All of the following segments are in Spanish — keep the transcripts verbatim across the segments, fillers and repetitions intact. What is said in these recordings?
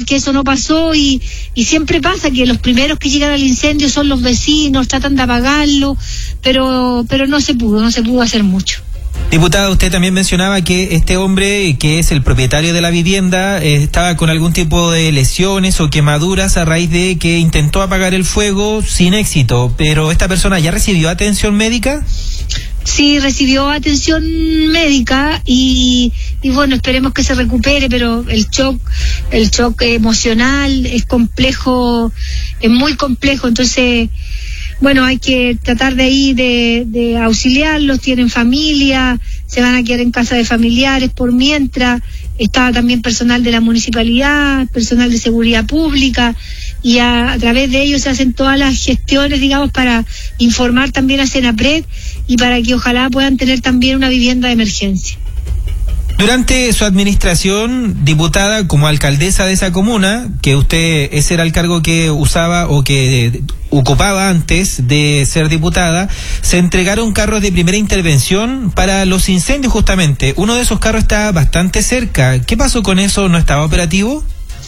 que eso no pasó y, y siempre pasa que los primeros que llegan al incendio son los vecinos, tratan de apagarlo, pero, pero no se pudo, no se pudo hacer mucho. Diputada, usted también mencionaba que este hombre, que es el propietario de la vivienda, eh, estaba con algún tipo de lesiones o quemaduras a raíz de que intentó apagar el fuego sin éxito, pero ¿esta persona ya recibió atención médica? Sí, recibió atención médica y, y bueno, esperemos que se recupere, pero el shock, el shock emocional es complejo, es muy complejo, entonces... Bueno, hay que tratar de ahí de, de auxiliarlos, tienen familia, se van a quedar en casa de familiares por mientras, está también personal de la municipalidad, personal de seguridad pública, y a, a través de ellos se hacen todas las gestiones, digamos, para informar también a Senapred y para que ojalá puedan tener también una vivienda de emergencia. Durante su administración, diputada, como alcaldesa de esa comuna, que usted, ese era el cargo que usaba o que ocupaba antes de ser diputada, se entregaron carros de primera intervención para los incendios justamente. Uno de esos carros está bastante cerca. ¿Qué pasó con eso? ¿No estaba operativo?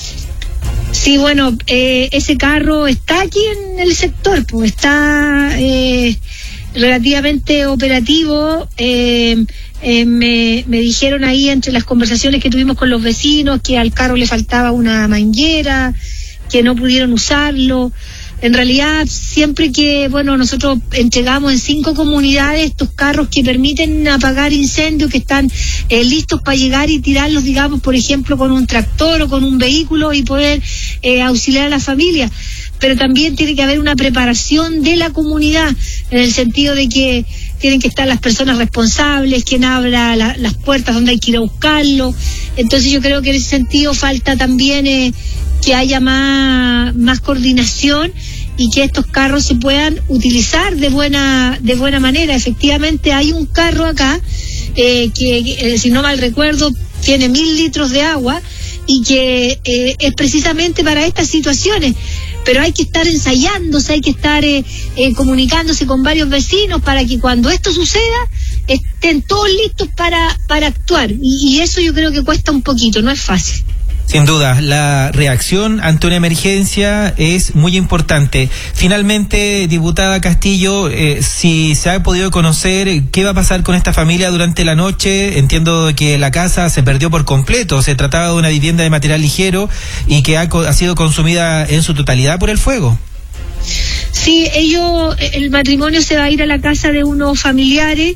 Sí, bueno, eh, ese carro está aquí en el sector, pues está eh, relativamente operativo. Eh, Eh, me, me dijeron ahí entre las conversaciones que tuvimos con los vecinos que al carro le faltaba una manguera, que no pudieron usarlo. En realidad, siempre que, bueno, nosotros entregamos en cinco comunidades estos carros que permiten apagar incendios, que están eh, listos para llegar y tirarlos, digamos, por ejemplo, con un tractor o con un vehículo y poder eh, auxiliar a la familia. Pero también tiene que haber una preparación de la comunidad, en el sentido de que tienen que estar las personas responsables, quien abra la, las puertas donde hay que ir a buscarlo. Entonces yo creo que en ese sentido falta también eh, que haya más, más coordinación y que estos carros se puedan utilizar de buena, de buena manera. Efectivamente hay un carro acá, eh, que eh, si no mal recuerdo tiene mil litros de agua y que eh, es precisamente para estas situaciones. Pero hay que estar ensayándose, hay que estar eh, eh, comunicándose con varios vecinos para que cuando esto suceda estén todos listos para, para actuar. Y, y eso yo creo que cuesta un poquito, no es fácil. Sin duda, la reacción ante una emergencia es muy importante. Finalmente, diputada Castillo, eh, si se ha podido conocer qué va a pasar con esta familia durante la noche, entiendo que la casa se perdió por completo, se trataba de una vivienda de material ligero y que ha, ha sido consumida en su totalidad por el fuego. Sí, ellos, el matrimonio se va a ir a la casa de unos familiares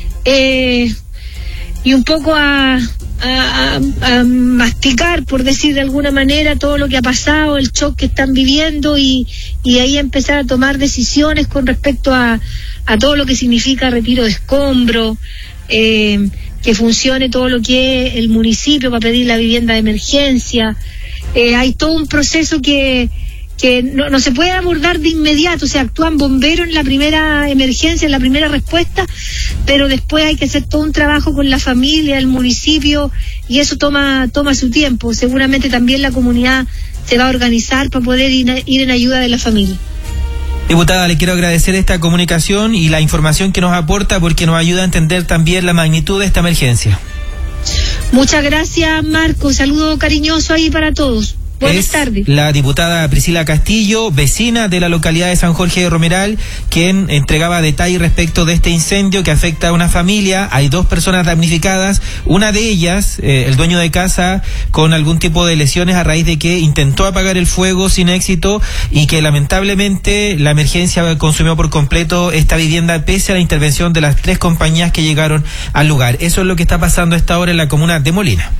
eh, y un poco a... A, a, a masticar, por decir de alguna manera, todo lo que ha pasado, el shock que están viviendo y, y ahí empezar a tomar decisiones con respecto a, a todo lo que significa retiro de escombros, eh, que funcione todo lo que es el municipio para pedir la vivienda de emergencia. Eh, hay todo un proceso que que no, no se puede abordar de inmediato, o sea, actúan bomberos en la primera emergencia, en la primera respuesta, pero después hay que hacer todo un trabajo con la familia, el municipio, y eso toma toma su tiempo. Seguramente también la comunidad se va a organizar para poder ir, ir en ayuda de la familia. Diputada, le quiero agradecer esta comunicación y la información que nos aporta porque nos ayuda a entender también la magnitud de esta emergencia. Muchas gracias, Marco. Saludo cariñoso ahí para todos. Buenas es tardes. La diputada Priscila Castillo, vecina de la localidad de San Jorge de Romeral, quien entregaba detalles respecto de este incendio que afecta a una familia. Hay dos personas damnificadas, una de ellas, eh, el dueño de casa, con algún tipo de lesiones a raíz de que intentó apagar el fuego sin éxito y que lamentablemente la emergencia consumió por completo esta vivienda pese a la intervención de las tres compañías que llegaron al lugar. Eso es lo que está pasando a esta hora en la comuna de Molina.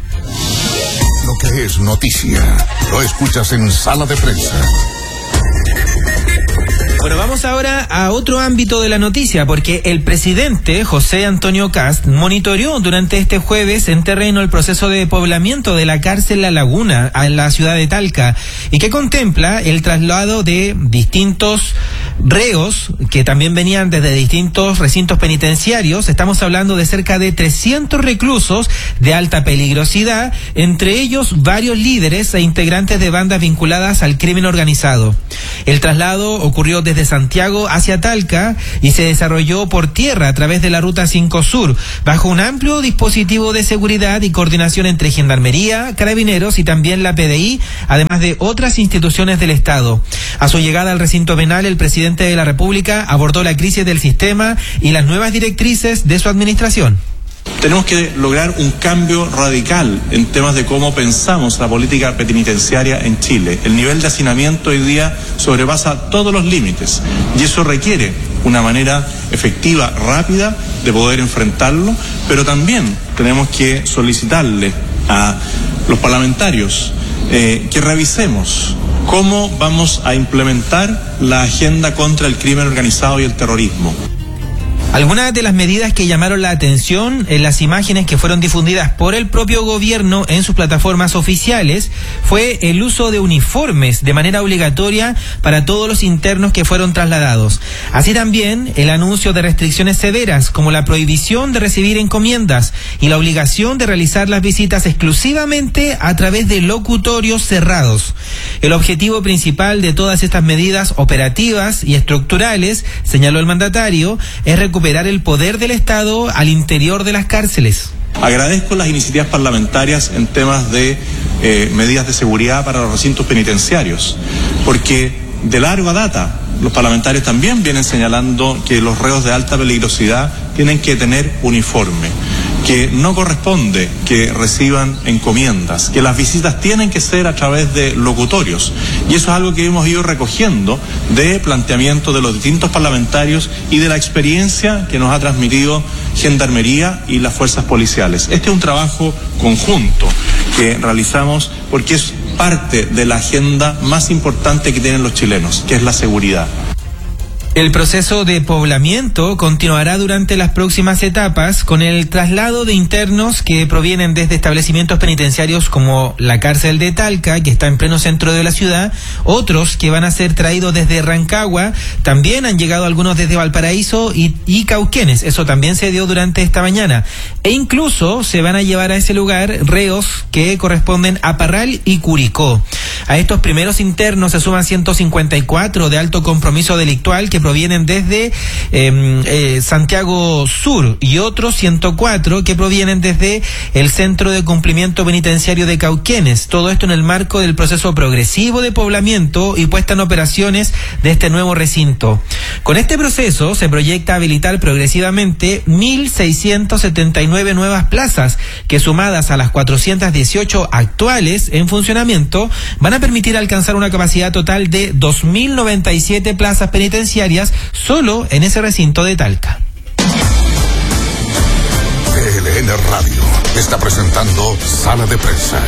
Lo que es noticia, lo escuchas en Sala de Prensa. Bueno, vamos ahora a otro ámbito de la noticia, porque el presidente José Antonio Kast monitoreó durante este jueves en terreno el proceso de poblamiento de la cárcel La Laguna en la ciudad de Talca y que contempla el traslado de distintos Reos que también venían desde distintos recintos penitenciarios. Estamos hablando de cerca de trescientos reclusos de alta peligrosidad, entre ellos varios líderes e integrantes de bandas vinculadas al crimen organizado. El traslado ocurrió desde Santiago hacia Talca y se desarrolló por tierra a través de la ruta cinco Sur, bajo un amplio dispositivo de seguridad y coordinación entre Gendarmería, Carabineros y también la P D I, además de otras instituciones del Estado. A su llegada al recinto penal, el presidente de la República abordó la crisis del sistema y las nuevas directrices de su administración. Tenemos que lograr un cambio radical en temas de cómo pensamos la política penitenciaria en Chile. El nivel de hacinamiento hoy día sobrepasa todos los límites y eso requiere una manera efectiva, rápida de poder enfrentarlo, pero también tenemos que solicitarle a los parlamentarios eh, que revisemos cómo vamos a implementar la agenda contra el crimen organizado y el terrorismo. Algunas de las medidas que llamaron la atención en las imágenes que fueron difundidas por el propio gobierno en sus plataformas oficiales fue el uso de uniformes de manera obligatoria para todos los internos que fueron trasladados. Así también el anuncio de restricciones severas como la prohibición de recibir encomiendas y la obligación de realizar las visitas exclusivamente a través de locutorios cerrados. El objetivo principal de todas estas medidas operativas y estructurales, señaló el mandatario, es recuperar recuperar el poder del Estado al interior de las cárceles. Agradezco las iniciativas parlamentarias en temas de eh, medidas de seguridad para los recintos penitenciarios, porque de larga data los parlamentarios también vienen señalando que los reos de alta peligrosidad tienen que tener uniforme, que no corresponde que reciban encomiendas, que las visitas tienen que ser a través de locutorios. Y eso es algo que hemos ido recogiendo de planteamientos de los distintos parlamentarios y de la experiencia que nos ha transmitido Gendarmería y las fuerzas policiales. Este es un trabajo conjunto que realizamos porque es parte de la agenda más importante que tienen los chilenos, que es la seguridad. El proceso de poblamiento continuará durante las próximas etapas con el traslado de internos que provienen desde establecimientos penitenciarios como la cárcel de Talca, que está en pleno centro de la ciudad, otros que van a ser traídos desde Rancagua, también han llegado algunos desde Valparaíso y, y Cauquenes, eso también se dio durante esta mañana, e incluso se van a llevar a ese lugar reos que corresponden a Parral y Curicó. A estos primeros internos se suman ciento cincuenta y cuatro de alto compromiso delictual que provienen desde eh, eh, Santiago Sur y otros ciento cuatro que provienen desde el Centro de Cumplimiento Penitenciario de Cauquenes. Todo esto en el marco del proceso progresivo de poblamiento y puesta en operaciones de este nuevo recinto. Con este proceso se proyecta habilitar progresivamente mil seiscientas setenta y nueve nuevas plazas que, sumadas a las cuatrocientas dieciocho actuales en funcionamiento, van a permitir alcanzar una capacidad total de dos mil noventa y siete plazas penitenciarias solo en ese recinto de Talca. T L N Radio está presentando Sala de Prensa.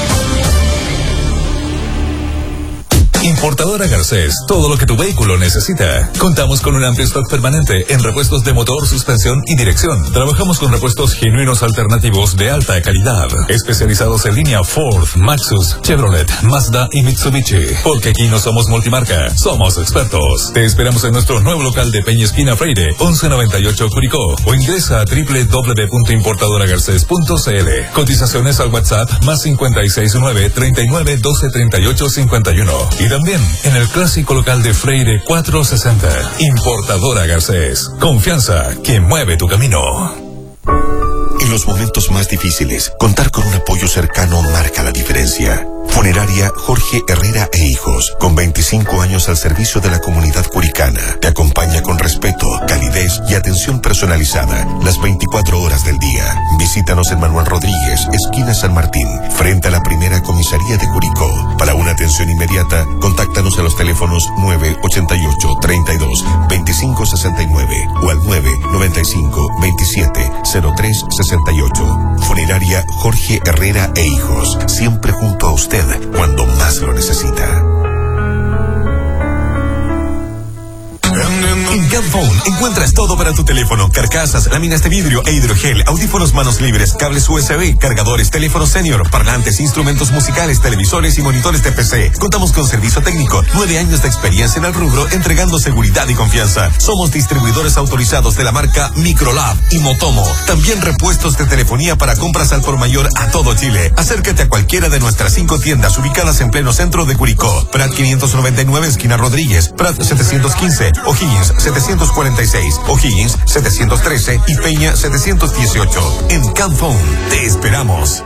Importadora Garcés, todo lo que tu vehículo necesita. Contamos con un amplio stock permanente en repuestos de motor, suspensión y dirección. Trabajamos con repuestos genuinos alternativos de alta calidad, especializados en línea Ford, Maxus, Chevrolet, Mazda y Mitsubishi. Porque aquí no somos multimarca, somos expertos. Te esperamos en nuestro nuevo local de Peña Esquina Freire, once noventa y ocho Curicó, o ingresa a doble u doble u doble u punto importadora garcés punto c l. Cotizaciones al WhatsApp más cincuenta y seis nueve, treinta y nueve, doce, treinta y ocho, cincuenta y uno. Y también en el clásico local de Freire cuatrocientos sesenta. Importadora Garcés. Confianza que mueve tu camino. En los momentos más difíciles, contar con un apoyo cercano marca la diferencia. Funeraria Jorge Herrera e Hijos, con veinticinco años al servicio de la comunidad curicana, te acompaña con respeto, calidez y atención personalizada las veinticuatro horas del día. Visítanos en Manuel Rodríguez, esquina San Martín, frente a la primera comisaría de Curicó. Para una atención inmediata, contáctanos a los teléfonos nueve ochenta y ocho, treinta y dos, veinticinco sesenta y nueve o al nueve noventa y cinco, veintisiete, cero tres sesenta y ocho. Funeraria Jorge Herrera e Hijos, siempre junto a usted cuando más lo necesita. En Camphone encuentras todo para tu teléfono: carcasas, láminas de vidrio e hidrogel, audífonos manos libres, cables U S B, cargadores, teléfonos senior, parlantes, instrumentos musicales, televisores y monitores de P C. Contamos con servicio técnico, nueve años de experiencia en el rubro, entregando seguridad y confianza. Somos distribuidores autorizados de la marca Microlab y Motomo. También repuestos de telefonía para compras al por mayor a todo Chile. Acércate a cualquiera de nuestras cinco tiendas ubicadas en pleno centro de Curicó: Prat quinientos noventa y nueve, esquina Rodríguez; Prat setecientos quince, O'Higgins setecientos cuarenta y seis, O'Higgins setecientos trece y Peña setecientos dieciocho. En Camphone te esperamos.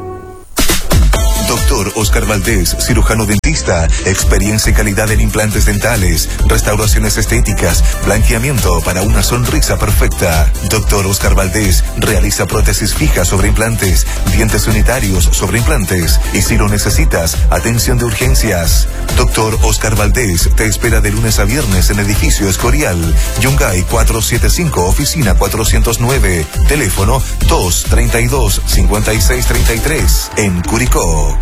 Doctor Oscar Valdés, cirujano dentista, experiencia y calidad en implantes dentales, restauraciones estéticas, blanqueamiento para una sonrisa perfecta. Doctor Oscar Valdés realiza prótesis fijas sobre implantes, dientes unitarios sobre implantes y, si lo necesitas, atención de urgencias. Doctor Oscar Valdés te espera de lunes a viernes en edificio Escorial, Yungay cuatrocientos setenta y cinco, oficina cuatrocientos nueve, teléfono dos treinta y dos, cincuenta y seis treinta y tres, en Curicó.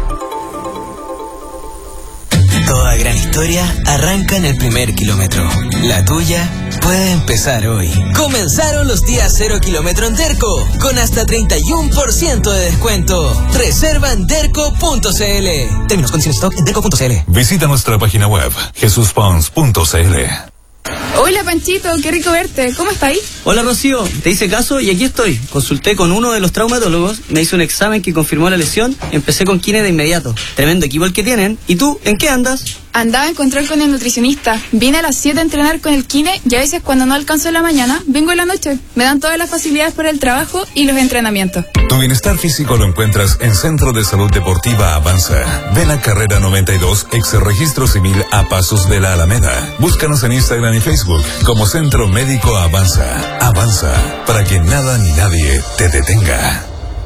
Toda gran historia arranca en el primer kilómetro. La tuya puede empezar hoy. Comenzaron los días cero kilómetro en Derco, con hasta treinta y uno por ciento de descuento. Reserva en derco punto c l. Términos, condiciones, stock en derco punto c l. Visita nuestra página web, jesus pons punto c l. Hola Panchito, qué rico verte. ¿Cómo estáis? Hola Rocío, te hice caso y aquí estoy. Consulté con uno de los traumatólogos, me hizo un examen que confirmó la lesión, empecé con kine de inmediato. Tremendo equipo el que tienen. ¿Y tú, en qué andas? Andaba en control con el nutricionista. Vine a las siete a entrenar con el kine y a veces cuando no alcanzo en la mañana, vengo en la noche. Me dan todas las facilidades para el trabajo y los entrenamientos. Tu bienestar físico lo encuentras en Centro de Salud Deportiva Avanza. Ven a Carrera noventa y dos, ex registro civil a pasos de la Alameda. Búscanos en Instagram y Facebook como Centro Médico Avanza. Avanza, para que nada ni nadie te detenga.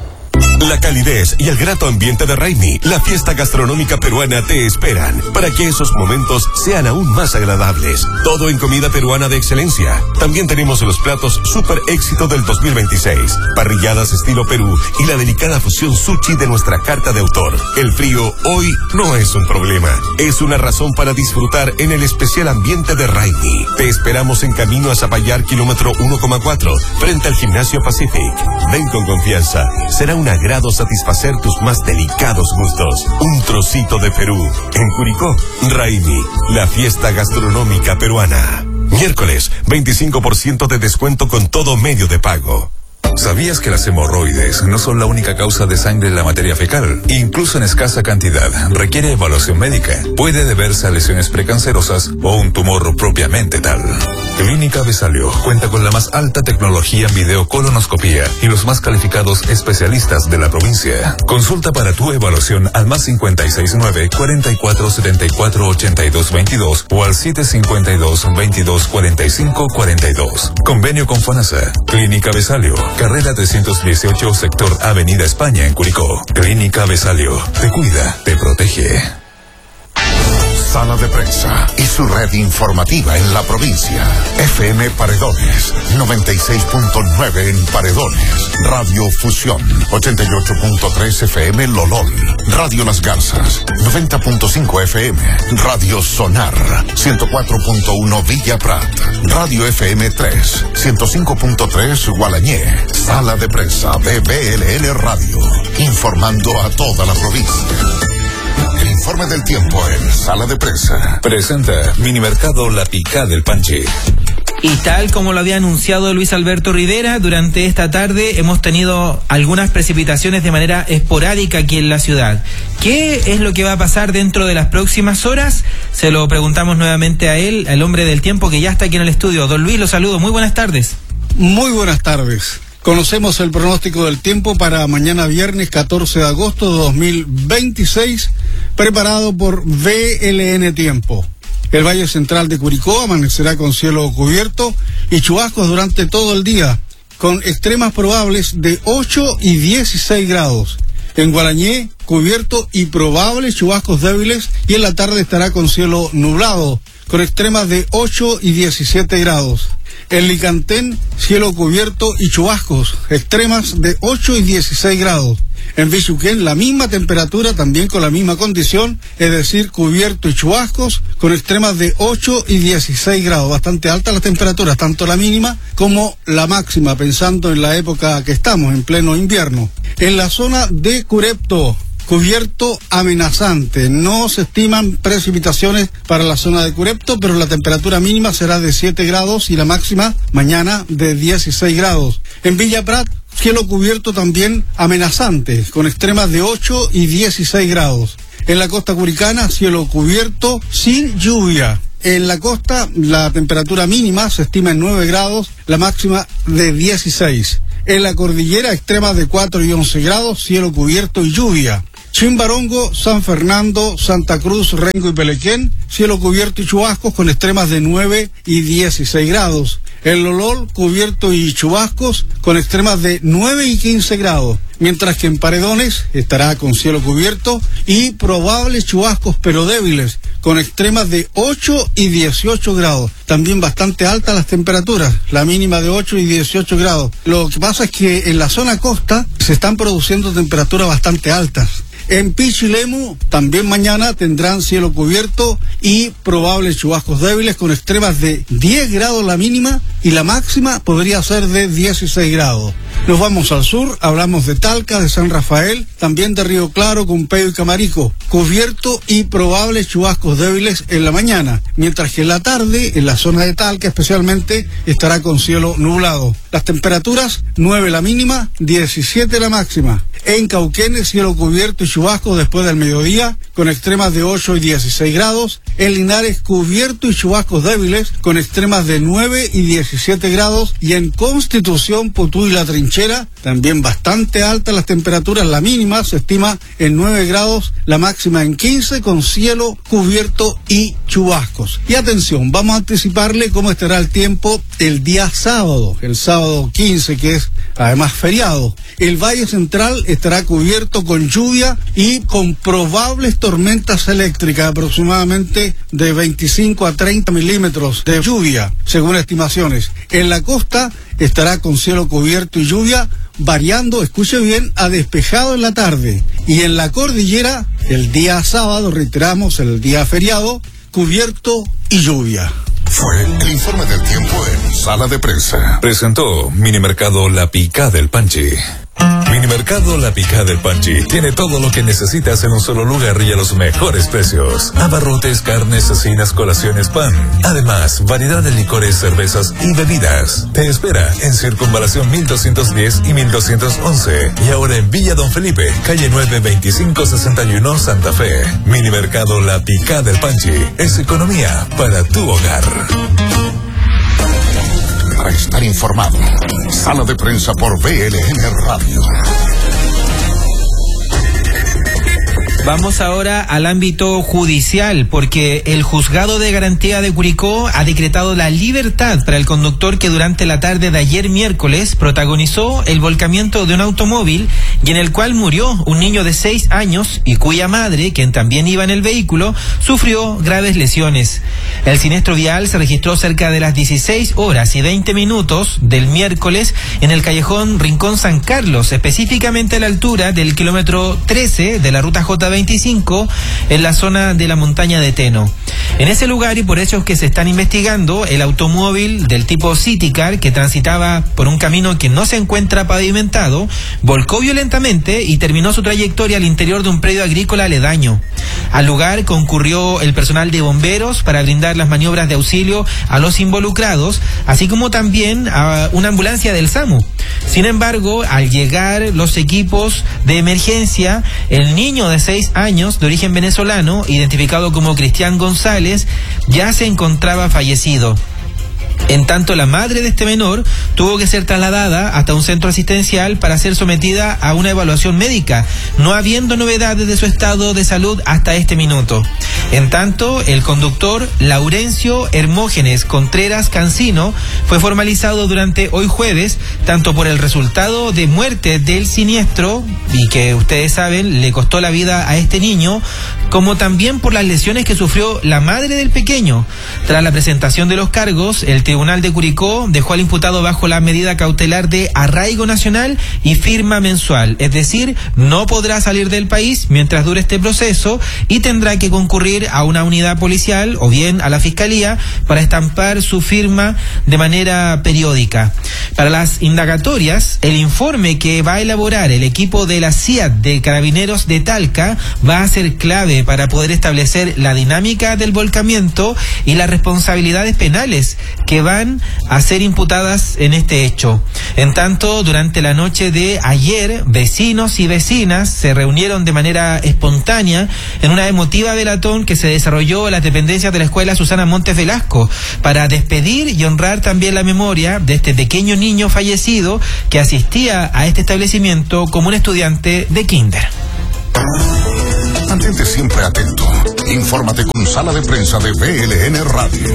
La calidez y el grato ambiente de Raimi, la fiesta gastronómica peruana, te esperan para que esos momentos sean aún más agradables. Todo en comida peruana de excelencia. También tenemos los platos super éxito del dos mil veintiséis, parrilladas estilo Perú y la delicada fusión sushi de nuestra carta de autor. El frío hoy no es un problema, es una razón para disfrutar en el especial ambiente de Raimi. Te esperamos en camino a Zapallar, kilómetro uno coma cuatro, frente al Gimnasio Pacific. Ven con confianza, será una agrado satisfacer tus más delicados gustos. Un trocito de Perú. En Curicó, Raimi, la fiesta gastronómica peruana. Miércoles, veinticinco por ciento de descuento con todo medio de pago. ¿Sabías que las hemorroides no son la única causa de sangre en la materia fecal? Incluso en escasa cantidad, requiere evaluación médica. Puede deberse a lesiones precancerosas o un tumor propiamente tal. Clínica Besalio cuenta con la más alta tecnología en videocolonoscopía y los más calificados especialistas de la provincia. Consulta para tu evaluación al más cincuenta y seis nueve, cuarenta y cuatro setenta y cuatro ochenta y dos veintidós o al siete cincuenta y dos, veintidós cuarenta y cinco cuarenta y dos. Convenio con FONASA. Clínica Besalio, carrera trescientos dieciocho, sector Avenida España en Curicó. Clínica Besalio, te cuida, te protege. Sala de Prensa y su red informativa en la provincia. F M Paredones, noventa y seis punto nueve en Paredones. Radio Fusión, ochenta y ocho punto tres F M Lolol. Radio Las Garzas, noventa punto cinco F M. Radio Sonar, ciento cuatro punto uno Villa Prat. Radio F M tres, ciento cinco punto tres Gualañé. Sala de Prensa de B L L Radio, informando a toda la provincia. El informe del tiempo en Sala de Prensa. Presenta Minimercado La Picá del Panche. Y tal como lo había anunciado Luis Alberto Rivera, durante esta tarde hemos tenido algunas precipitaciones de manera esporádica aquí en la ciudad. ¿Qué es lo que va a pasar dentro de las próximas horas? Se lo preguntamos nuevamente a él, al hombre del tiempo que ya está aquí en el estudio. Don Luis, lo saludo. Muy buenas tardes. Muy buenas tardes. Conocemos el pronóstico del tiempo para mañana viernes catorce de agosto de dos mil veintiséis, preparado por V L N Tiempo. El Valle Central de Curicó amanecerá con cielo cubierto y chubascos durante todo el día, con extremas probables de ocho y dieciséis grados. En Gualañé, cubierto y probables chubascos débiles, y en la tarde estará con cielo nublado, con extremas de ocho y diecisiete grados. En Licantén, cielo cubierto y chubascos, extremas de ocho y dieciséis grados. En Bichuquén la misma temperatura, también con la misma condición, es decir, cubierto y chubascos, con extremas de ocho y dieciséis grados. Bastante altas las temperaturas, tanto la mínima como la máxima, pensando en la época que estamos, en pleno invierno. En la zona de Curepto, cubierto amenazante. No se estiman precipitaciones para la zona de Curepto, pero la temperatura mínima será de siete grados y la máxima mañana de dieciséis grados. En Villa Prat, cielo cubierto también amenazante, con extremas de ocho y dieciséis grados. En la costa curicana, cielo cubierto sin lluvia. En la costa, la temperatura mínima se estima en nueve grados, la máxima de dieciséis. En la cordillera, extremas de cuatro y once grados, cielo cubierto y lluvia. Chimbarongo, San Fernando, Santa Cruz, Rengo y Pelequén, cielo cubierto y chubascos con extremas de nueve y dieciséis grados. El Lolol, cubierto y chubascos con extremas de nueve y quince grados. Mientras que en Paredones estará con cielo cubierto y probables chubascos pero débiles, con extremas de ocho y dieciocho grados. También bastante altas las temperaturas, la mínima de ocho y dieciocho grados. Lo que pasa es que en la zona costa se están produciendo temperaturas bastante altas. En Pichilemu también mañana tendrán cielo cubierto y probables chubascos débiles con extremas de diez grados la mínima y la máxima podría ser de dieciséis grados. Nos vamos al sur, hablamos de Talca, de San Rafael, también de Río Claro, Cumpeo y Camarico, cubierto y probables chubascos débiles en la mañana, mientras que en la tarde, en la zona de Talca especialmente, estará con cielo nublado. Las temperaturas, nueve la mínima, diecisiete la máxima. En Cauquenes, cielo cubierto y chubascos después del mediodía, con extremas de ocho y dieciséis grados. En Linares, cubierto y chubascos débiles, con extremas de nueve y diecisiete grados. Y en Constitución, Putú y La Trinchera, también bastante altas las temperaturas. La mínima se estima en nueve grados, la máxima en quince, con cielo cubierto y chubascos. Y atención, vamos a anticiparle cómo estará el tiempo el día sábado, el sábado quince, que es además feriado. El Valle Central estará cubierto con lluvia y con probables tormentas eléctricas, aproximadamente de veinticinco a treinta milímetros de lluvia, según estimaciones. En la costa estará con cielo cubierto y lluvia, variando, escuche bien, a despejado en la tarde. Y en la cordillera, el día sábado, reiteramos, el día feriado, cubierto y lluvia. Fue el informe del tiempo en Sala de Prensa. Presentó Minimercado La Picá del Panchi. Minimercado La Picá del Panchi tiene todo lo que necesitas en un solo lugar y a los mejores precios. Abarrotes, carnes, cecinas, colaciones, pan. Además, variedad de licores, cervezas y bebidas. Te espera en Circunvalación mil doscientos diez y mil doscientos once. Y ahora en Villa Don Felipe, calle nueve veinticinco sesenta y uno, Santa Fe. Minimercado La Picá del Panchi es economía para tu hogar. Para estar informado, Sala de Prensa por B L N Radio. Vamos ahora al ámbito judicial, porque el Juzgado de Garantía de Curicó ha decretado la libertad para el conductor que durante la tarde de ayer miércoles protagonizó el volcamiento de un automóvil y en el cual murió un niño de seis años y cuya madre, quien también iba en el vehículo, sufrió graves lesiones. El siniestro vial se registró cerca de las dieciséis horas y veinte minutos del miércoles en el callejón Rincón San Carlos, específicamente a la altura del kilómetro trece de la ruta J veinticinco en la zona de la montaña de Teno. En ese lugar, y por hechos que se están investigando, el automóvil del tipo Citicar, que transitaba por un camino que no se encuentra pavimentado, volcó violentamente y terminó su trayectoria al interior de un predio agrícola aledaño. Al lugar concurrió el personal de bomberos para brindar las maniobras de auxilio a los involucrados, así como también a una ambulancia del SAMU. Sin embargo, al llegar los equipos de emergencia, el niño de seis años, de origen venezolano, identificado como Cristian González, ya se encontraba fallecido. En tanto, la madre de este menor tuvo que ser trasladada hasta un centro asistencial para ser sometida a una evaluación médica, no habiendo novedades de su estado de salud hasta este minuto. En tanto, el conductor Laurencio Hermógenes Contreras Cancino fue formalizado durante hoy jueves, tanto por el resultado de muerte del siniestro, y que ustedes saben le costó la vida a este niño, como también por las lesiones que sufrió la madre del pequeño. Tras la presentación de los cargos, el Tribunal de Curicó dejó al imputado bajo la medida cautelar de arraigo nacional y firma mensual, es decir, no podrá salir del país mientras dure este proceso y tendrá que concurrir a una unidad policial o bien a la fiscalía para estampar su firma de manera periódica. Para las indagatorias, el informe que va a elaborar el equipo de la C I A D de Carabineros de Talca va a ser clave para poder establecer la dinámica del volcamiento y las responsabilidades penales que van a ser imputadas en este hecho. En tanto, durante la noche de ayer, vecinos y vecinas se reunieron de manera espontánea en una emotiva velatón que se desarrolló en las dependencias de la escuela Susana Montes Velasco para despedir y honrar también la memoria de este pequeño niño fallecido que asistía a este establecimiento como un estudiante de kinder. Mantente siempre atento. Infórmate con Sala de Prensa de B L N Radio.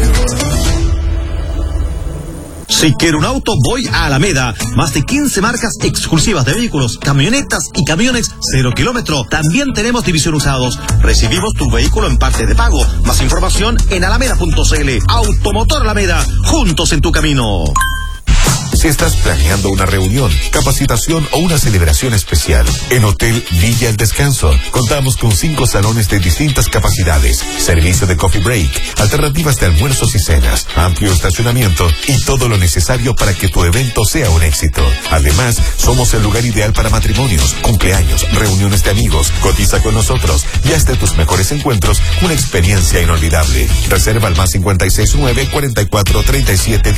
Si quiero un auto, voy a Alameda. Más de quince marcas exclusivas de vehículos, camionetas y camiones cero kilómetro. También tenemos división usados. Recibimos tu vehículo en parte de pago. Más información en alameda punto c l. Automotor Alameda, juntos en tu camino. Si estás planeando una reunión, capacitación o una celebración especial, en Hotel Villa El Descanso contamos con cinco salones de distintas capacidades, servicio de coffee break, alternativas de almuerzos y cenas, amplio estacionamiento y todo lo necesario para que tu evento sea un éxito. Además, somos el lugar ideal para matrimonios, cumpleaños, reuniones de amigos. Cotiza con nosotros y haz de tus mejores encuentros una experiencia inolvidable. Reserva al más cincuenta y seis nueve, cuarenta y cuatro, treinta y siete